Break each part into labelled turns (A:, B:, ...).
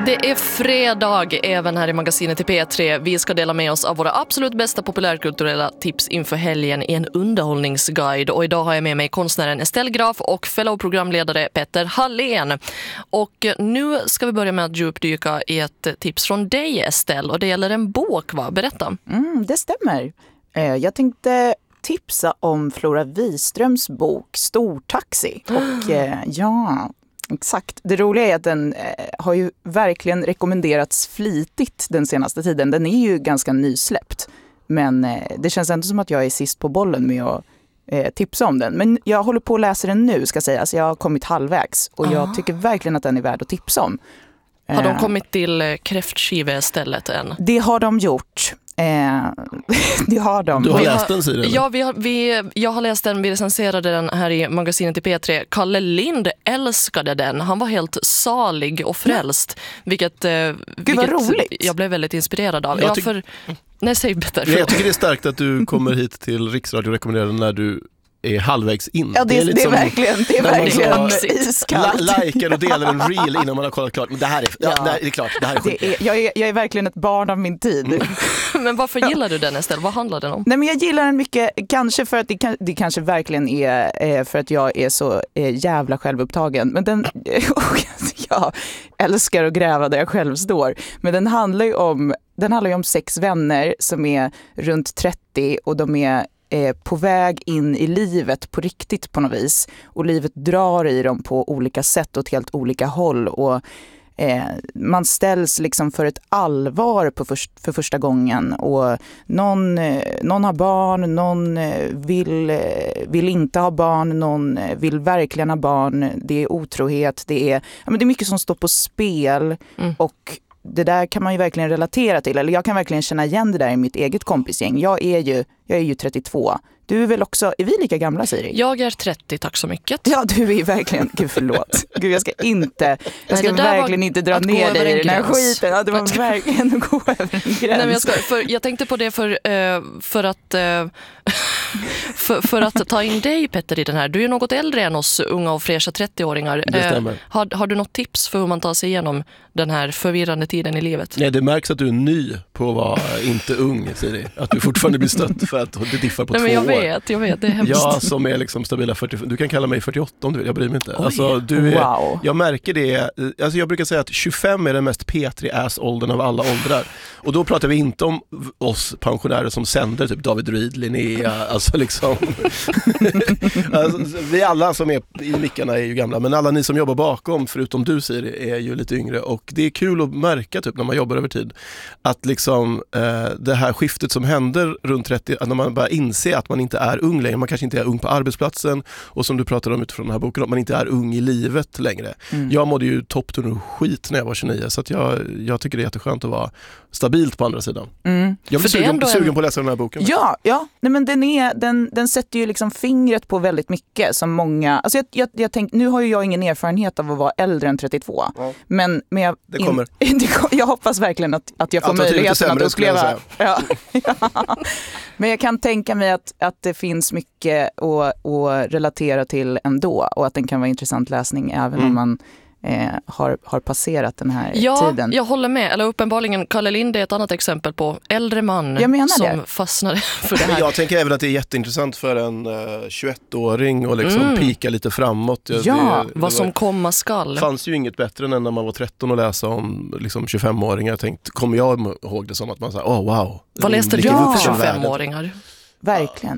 A: Det är fredag även här i magasinet i P3. Vi ska dela med oss av våra absolut bästa populärkulturella tips inför helgen i en underhållningsguide. Och idag har jag med mig konstnären Estelle Graf och fellow-programledare Petter Hallén. Och nu ska vi börja med att djupdyka i ett tips från dig, Estelle. Och det gäller en bok, va? Berätta.
B: Det stämmer. Jag tänkte tipsa om Flora Wiströms bok Stortaxi. Och ja... Exakt. Det roliga är att den har ju verkligen rekommenderats flitigt den senaste tiden. Den är ju ganska nysläppt. Men det känns ändå som att jag är sist på bollen med att tipsa om den. Men jag håller på att läsa den nu, ska sägas. Jag har kommit halvvägs. Och jag tycker verkligen att den är värd att tipsa om.
A: Har de kommit till kräftskive-stället än?
B: Det har de gjort. Det har de.
C: Du har läst den, Siri?
A: Ja, jag har läst den. Vi recenserade den här i magasinet i P3. Kalle Lind älskade den. Han var helt salig och frälst. Vilket
B: roligt.
A: Jag blev väldigt inspirerad av. Nej, säg bättre.
C: Jag tycker det är starkt att du kommer hit till Riksradio och rekommenderar den när du är halvvägs in.
B: Ja, det är verkligen iskallt.
C: Likar och delar en reel innan man har kollat klart. Men det här är klart. Det här är sjukt.
B: Jag är verkligen ett barn av min tid.
A: Men varför gillar du den, Estelle? Vad handlar den om?
B: Nej, men jag gillar den mycket, kanske för att det kanske verkligen är för att jag är så jävla självupptagen. Men jag älskar att gräva där jag själv står. Men den handlar ju om 6 vänner som är runt 30 och de är på väg in i livet på riktigt på något vis. Och livet drar i dem på olika sätt åt helt olika håll. Och man ställs liksom för ett allvar för första gången. Och någon har barn, någon vill inte ha barn, någon vill verkligen ha barn. Det är otrohet, det är mycket som står på spel. Och det där kan man ju verkligen relatera till. Eller jag kan verkligen känna igen det där i mitt eget kompisgäng. Jag är ju 32. Du är väl också, är vi lika gamla, Siri?
A: Jag är 30, tack så mycket.
B: Ja, du är verkligen, gud förlåt. Gud, jag ska verkligen inte dra ner dig i den här skiten. Ja, det var verkligen att gå över en gräns.
A: Nej, men jag tänkte på det för att ta in dig, Petter, i den här. Du är ju något äldre än oss unga och fräscha 30-åringar.
C: Det stämmer.
A: Har du något tips för hur man tar sig igenom den här förvirrande tiden i livet?
C: Nej, det märks att du är ny på att vara inte ung, Siri. Att du fortfarande blir stött för att det diffar på 2 år.
A: Jag vet, det är hemskt.
C: Jag som är liksom stabila 40, du kan kalla mig 48 om du vill, jag bryr mig inte.
B: Oj,
C: alltså,
B: wow.
C: Jag märker det, alltså jag brukar säga att 25 är den mest P3-ass-åldern av alla åldrar. Och då pratar vi inte om oss pensionärer som sänder, typ David Ryd, Linnea, alltså liksom alltså, vi alla som är i mickarna är ju gamla, men alla ni som jobbar bakom, förutom du, Siri, är ju lite yngre. Och det är kul att märka typ när man jobbar över tid att liksom det här skiftet som händer runt 30, när man bara inser att man inte är ung längre, man kanske inte är ung på arbetsplatsen, och som du pratade om utifrån den här boken, att man inte är ung i livet längre. Jag mådde ju topptunn och skit när jag var 29, så att jag tycker det är jätteskönt att vara stabilt på andra sidan. Jag blir sugen på att läsa den här boken.
B: Ja. Nej, men den sätter ju liksom fingret på väldigt mycket som många, alltså jag tänkte, nu har ju jag ingen erfarenhet av att vara äldre än 32. Ja. Men
C: det kommer.
B: Jag hoppas verkligen att jag får möjligheten att uppleva. Ja. Men jag kan tänka mig att det finns mycket att relatera till ändå, och att den kan vara intressant läsning även om man har passerat den här tiden.
A: Jag håller med. Eller uppenbarligen, Kalle Lind är ett annat exempel på äldre man som fastnade för det här.
C: Jag tänker även att det är jätteintressant för en 21-åring och liksom pika lite framåt.
A: Vad som komma skall.
C: Det fanns ju inget bättre än när man var 13 och läsa om liksom 25-åringar. Jag tänkte, kommer jag ihåg det som att man sa, wow.
A: Vad läste du för 25-åringar?
B: Verkligen.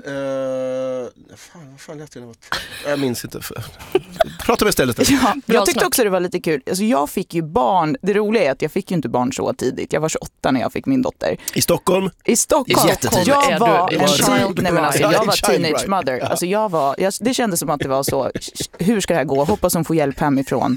C: Vad fan läste jag? Jag minns inte. Prata med istället.
B: Ja, jag tyckte också det var lite kul. Alltså jag fick ju barn. Det roliga är att jag fick ju inte barn så tidigt. Jag var 28 när jag fick min dotter.
C: I Stockholm?
B: I Stockholm. Jag var teenage mother. Alltså det kändes som att det var så. Hur ska det här gå? Hoppas hon får hjälp hemifrån.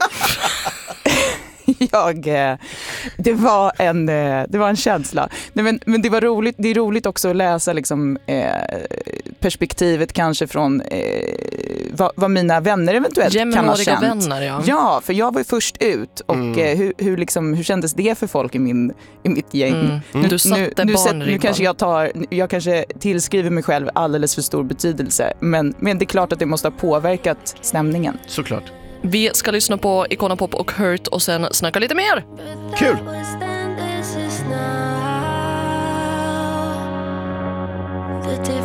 B: Det var en känsla. Nej, men det var roligt. Det är roligt också att läsa liksom, perspektivet kanske från vad mina vänner eventuellt kan ha känt.
A: Vänner,
B: ja, för jag var ju först ut. Och hur kändes det för folk i mitt gäng? Nu kanske jag kanske tillskriver mig själv alldeles för stor betydelse. Men det är klart att det måste ha påverkat stämningen.
C: Såklart.
A: Vi ska lyssna på Icona Pop och Hurt och sen snacka lite mer.
C: Kul!
D: The